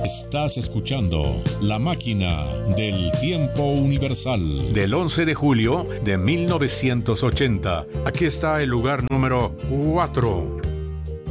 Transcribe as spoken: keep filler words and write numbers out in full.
Estás escuchando La Máquina del Tiempo Universal. Del once de julio de mil novecientos ochenta. Aquí está el lugar número cuatro.